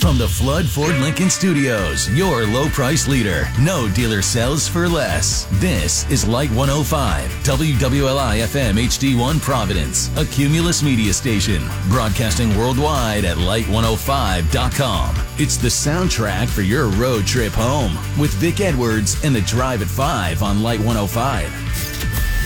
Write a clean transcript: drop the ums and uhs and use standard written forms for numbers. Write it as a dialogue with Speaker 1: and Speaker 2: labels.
Speaker 1: From the Flood Ford Lincoln Studios, your low price leader. No dealer sells for less. This is Light 105, WWLI FM HD1 Providence, a Cumulus media station, broadcasting worldwide at light105.com. It's the soundtrack for your road trip home with Vic Edwards and the Drive at 5 on Light 105.